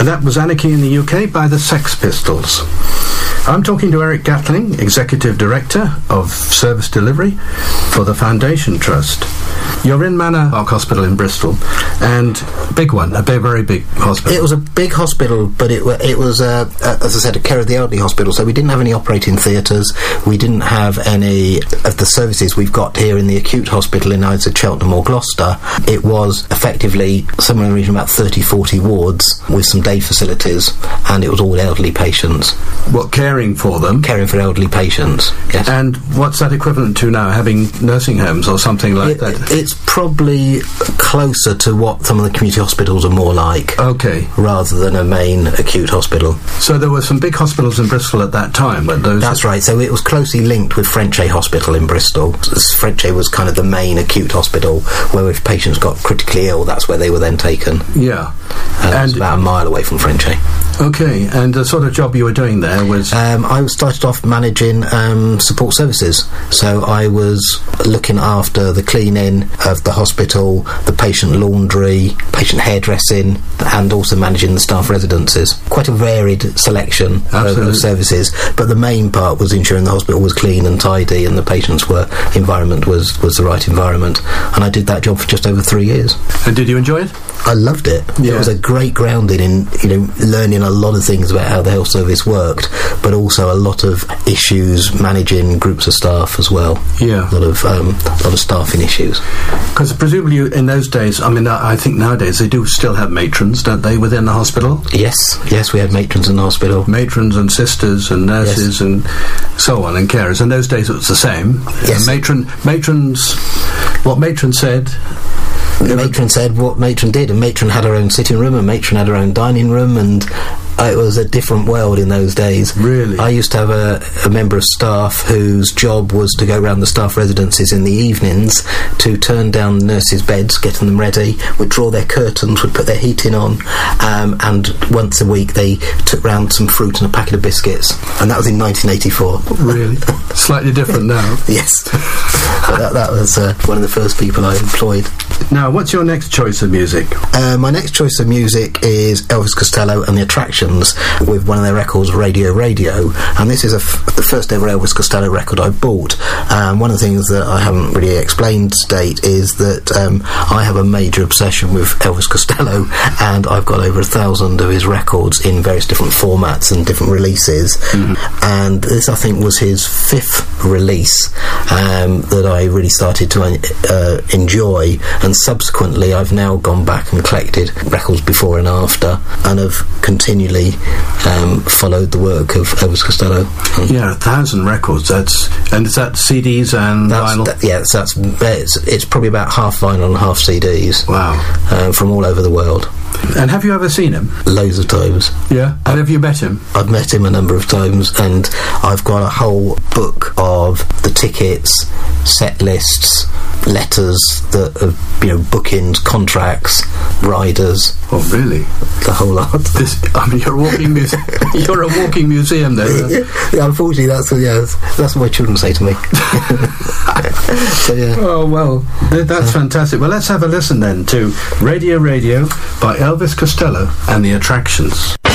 And that was Anarchy in the UK by the Sex Pistols. I'm talking to Eric Gatling, Executive Director of Service Delivery for the Foundation Trust. You're in Manor Park Hospital in Bristol, and big one, a very big hospital. It was a big hospital, but it was, as I said, a care of the elderly hospital, so we didn't have any operating theatres, we didn't have any of the services we've got here in the acute hospital in either Cheltenham or Gloucester. It was effectively somewhere in the region of about 30-40 wards with some day facilities, and it was all elderly patients. What, caring for them? Caring for elderly patients, yes. And what's that equivalent to now, having nursing homes or something like that? It's probably closer to what some of the community hospitals are more like. Okay. Rather than a main acute hospital. So there were some big hospitals in Bristol at that time, but those... That's right, so it was closely linked with Frenchay Hospital in Bristol. Frenchay was kind of the main acute hospital, where if patients got critically ill, that's where they were then taken. Yeah. And it's about a mile away from Frenchay. Okay, and the sort of job you were doing there was... I started off managing support services, so I was looking after the cleaning of the hospital, the patient laundry, patient hairdressing, and also managing the staff residences. Quite a varied selection of services, but the main part was ensuring the hospital was clean and tidy and the patients' environment was the right environment, and I did that job for just over 3 years. And did you enjoy it? I loved it. Yeah. It was a great grounding in, learning a lot of things about how the health service worked, but also a lot of issues managing groups of staff as well. Yeah. A lot of staffing issues. Because presumably in those days, I think nowadays they do still have matrons, don't they, within the hospital? Yes, we had matrons in the hospital. Matrons and sisters and nurses and so on, and carers. In those days it was the same. Yes. What matron said... Matron said what matron did, and matron had her own sitting room, and matron had her own dining room, and it was a different world in those days. Really? I used to have a member of staff whose job was to go around the staff residences in the evenings to turn down nurses' beds, getting them ready, would draw their curtains, would put their heating on, and once a week they took round some fruit and a packet of biscuits, and that was in 1984. Really? Slightly different now. Yes. But that was one of the first people I employed. Now, what's your next choice of music? My next choice of music is Elvis Costello and the Attractions with one of their records, Radio Radio, and this is the first ever Elvis Costello record I bought. One of the things that I haven't really explained to date is that I have a major obsession with Elvis Costello, and I've got over 1,000 of his records in various different formats and different releases, and this I think was his 5th release that I really started to enjoy, and subsequently I've now gone back and collected records before and after, and have continually followed the work of Elvis Costello. Yeah, 1,000 records. Is that CDs and vinyl? It's probably about half vinyl and half CDs. Wow. From all over the world. And have you ever seen him? Loads of times. Yeah? And have you met him? I've met him a number of times, and I've got a whole book of the tickets, set lists, letters that have, bookings, contracts, riders. Oh, really? The whole lot. You're a walking museum. You're a walking museum, then. Yeah, unfortunately, that's what my children say to me. So, yeah. Oh, well, that's fantastic. Well, let's have a listen then to Radio Radio by Elvis Costello and the Attractions.